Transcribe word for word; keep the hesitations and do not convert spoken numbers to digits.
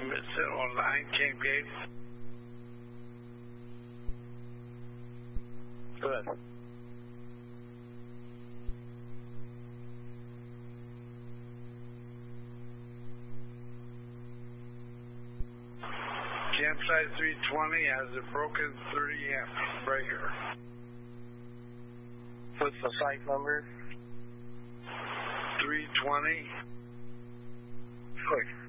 Mid online, Cape Gate. Good. Campsite three twenty has a broken thirty amp breaker. What's the site number? three twenty. Quick.